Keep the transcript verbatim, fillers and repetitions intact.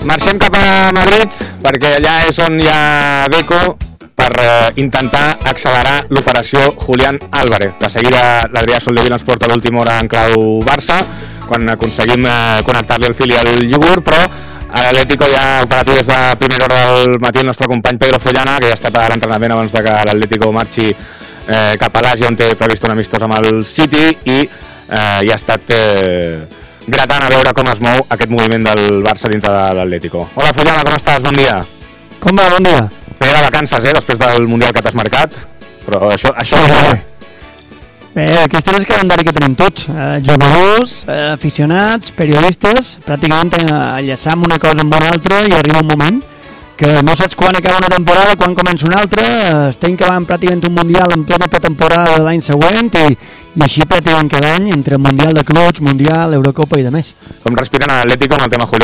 Marxem cap a Madrid, perquè allà és on hi ha Deco per eh, intentar accelerar l'operació Julián Álvarez. De seguida l'Adrià Soldevila ens porta l'última hora en clau Barça, quan aconseguim eh, connectar-li el fil i el iogurt, però a l'Atlético hi ha operatiu des de primera hora del matí el nostre company Pedro Follana, que ja ha estat a l'entrenament abans de que l'Atlético marxi eh, cap a l'Àsia, on té previst un amistós amb el City, i eh, hi ha estat eh, gratant a veure com es mou aquest moviment del Barça dintre de l'Atlético. Hola Follana, com estàs? Bon dia. Com va? Bon dia. Feia de vacances, eh, després del Mundial que t'has marcat, però això... això sí, sí. Bé, aquest és el calendari que tenim tots, eh, jugadors, eh, aficionats, periodistes, pràcticament enllaçam una cosa amb una altra i arriba un moment que no saps quan acaba una temporada, quan comença una altra, eh, estem acabant pràcticament un Mundial en plena pretemporada de l'any següent i, i així pràcticament cada any entre Mundial de Clubs, Mundial, Eurocopa i demés. Com respiren a l'Atlético amb el tema Julián